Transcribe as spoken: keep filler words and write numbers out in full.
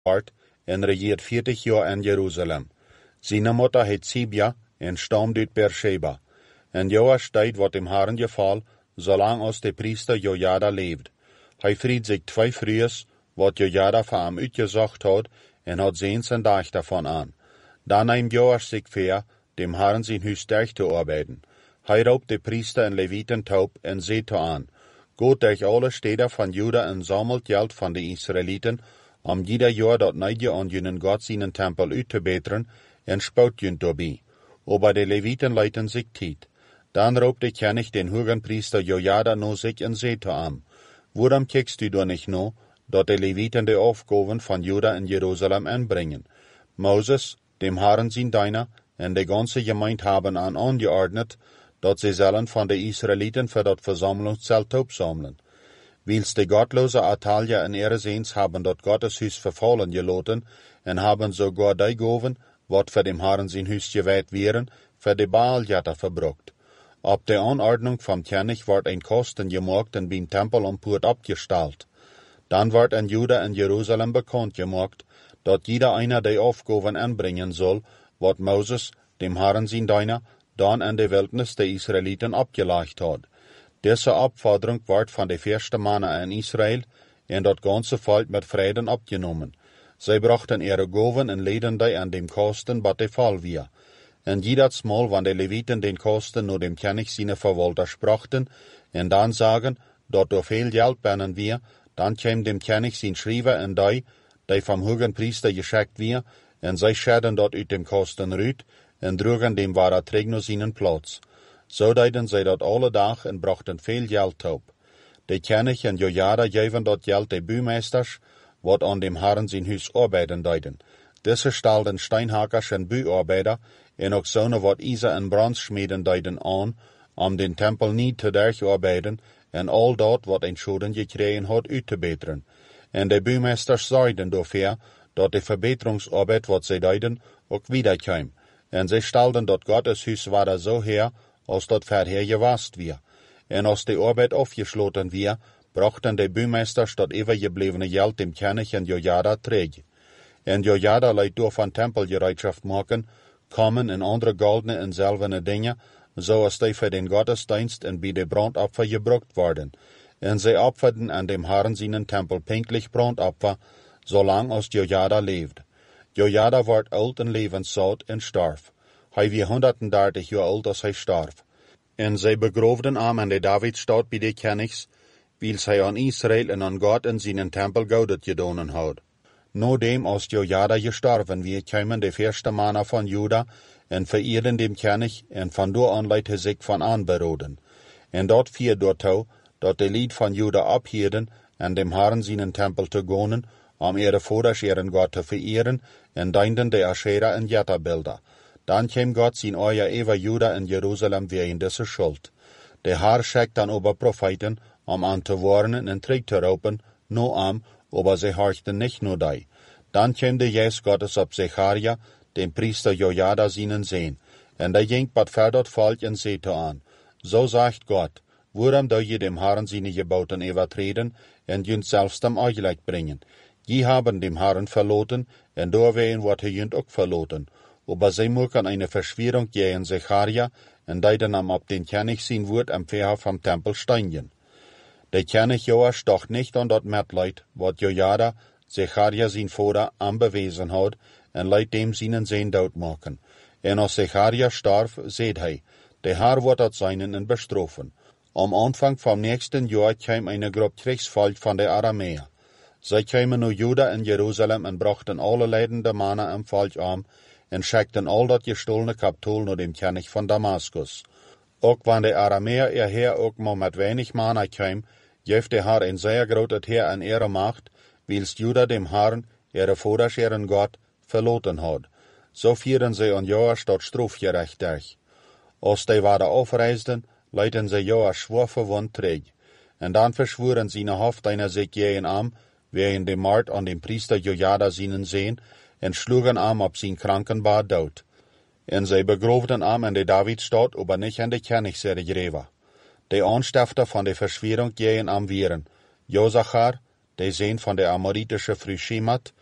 wordt en regeert veertig jaar in Jeruzalem. Zijn moeder heet Zibia en stamt uit Beersheba. En Joas deed wat dem Herren geval, zolang als de priester Jojada leeft. Hij vriet zich twee vrees, wat Jojada voor hem uitgezocht had, en had zeens een dag daarvan aan. Dan neemt Joas zich voor, dem Herren zijn huis sterk te arbeiden. Hij roept de priester en levieten taub en zegt aan, Gaat durch alle steden van Juda en sammelt geld van de Israëlieten, om jeder jaar dat neidje aan junen God zijn tempel uit te beteren, en spout jun daarbij. Aber de levieten leiten zich tijd. Dan roept de König den hogen priester Jojada no zich en zegt aan, Waarom kijkst u dan niet no, dat de levieten de aufgaben van Juda en Jeruzalem aanbrengen? Moses, dem Herren zijn Diener, en de ganze Gemeinde haben aan angeordnet, dat ze zullen van de Israëlieten voor dat Versammlungszelt opsammeln. Wils de gottloze Atalia en ihre Seens haben dat Gottes huis vervallen gelaten, en haben sogar die Gaven, wat voor dem Herren zijn huis gewijd wären, voor de Baaljatter verbrucht. Op de Anordnung vom König wordt een Kosten gemaakt en beim Tempel umpoort abgestalt. Dan wordt in Juda en Jeruzalem bekannt gemaakt, dat jeder einer die Aufgaben aanbrengen soll, wat Moses, dem Herren zijn Diener, dan in de Wildnis de Israëlieten abgelegt had. Deze opvordering wordt van de eerste mannen in Israël en dat ganze volk met vreden opgenomen. Zij brachten ihre Gaven en leden die aan dem Kosten wat de Fall wir. En jedes Mal, wann de Leviten den Kosten nur dem König seine Verwalter sprachten, en dan sagen, dat door veel geld binnen wir, dan kwam dem König zijn Schrijver en die, die vom hogen Priester geschickt wir, en zij scheiden dat uit dem Kosten ruit, en droegen dem wahrer Trägner seinen Platz. So deden zij dat alle dag en brachten veel geld op. De König en Jojada geven dat geld de buurmeesters, wat aan dem Herren zijn huis arbeiden deden. Deze stelden steinhakkers en buurarbeider, en ook zonen wat ijzer en brandsmeden deden aan, om den tempel niet te durcharbeiden, en al dat wat een schoden gekregen had uit te beteren. En de buurmeesters zorgden daarvoor, dat de verbeteringsarbeid wat zij deden, ook wiederkwam. En zij stelden dat Gottes huis waar zo her, als dat verher gewast weer. En als de arbeid afgesloten weer, brachten de buurmeesters dat overgeblevene geld dem König en Jojada terug. En Jojada liet door van tempelgereedschaft maken, komen en andere goldene en zilverne dingen, zoals die voor den Gottesdienst en bij de brandopfer gebruikt worden. En zij opferden aan dem Herren seinen tempel pinklich brandopfer, zolang als Jojada leefde. Jojada wordt oud en levenszout en starf. Hij wie honderddertig jaar oud als hij starf. En zij begroofden hem aan de Davidstad bij de Königs, wils hij aan Israël en aan God in seinen tempel goudet gedonen had. Nodem als Jojada gestorven wie, kwamen de eerste mannen van Juda en vereerden dem König en van door aan liet hij zich van aanberoden. En dat vier doortou, dat de lied van Juda ophielden en dem Herren seinen tempel te gonen, om ihre vaders ihren God te vereeren en dienden de Aschera en Jetterbilder. Dan kwam God zijn oor over Juda en Jeruzalem wegen deze schuld. De Herr schickt dan over Propheten, om aan te warnen en terug te roepen, no am, aber sie horchten nicht nur die. Dan kwam de Geest Gottes op Zecharia, den Priester Jojada seinen Sehn, en der ging bat ver dat volk en zette aan, so sagt Gott, waarom doe je dem Herren seine Geboten übertreten, en junt selbst dem Euchlecht bringen? Je haben dem Herren verloten, en doorwegen wordt hij junt ook verloten. Aber sie mochten eine Verschwörung gegen Zecharia, en deiden am op den König sein Wort am Verhaar vom Tempel steinigen. De König Joas dacht nicht an dat Mitleid, wat Jojada, Zecharia sein Vater, anbewiesen had, en liet dem seinen Sehn dood maken. En als Zecharia starf, seht hij, de Herr wordt dat seinen en bestrafen. Am Anfang vom nächsten Jahr kwam eine groep Kriegsvolk van de Aramäer. Zij kwamen naar Juda en Jeruzalem en brachten alle leidende mannen am Volk aan, en schickten al dat gestohlene Kapitol naar dem König van Damaskus. Ook wanneer de Aramäer ihr Heer ook maar met weinig mannen kwam, geeft de Herr een zeer groot Heer en ihre Macht, wils Juda dem Herrn, ihre vaders ihren Gott, verloten had. So vieren sie an Joas dat strafgerecht durch. Als die waren aufreisden, leiten sie Joas schwor verwund terug. En dan verschworen sie ne Hoft einer sich gegen am, wegen dem Mord an dem Priester Jojada seinen Sehn, en schlugen am op zijn krankenbad dood. En zij begroofden am in de Davidstad, aber nicht in de Königsserie Greva. De aanstifter van de verschwörung gegen am wieren, Josachar, de Sehn van de amoritische Früh Schemat,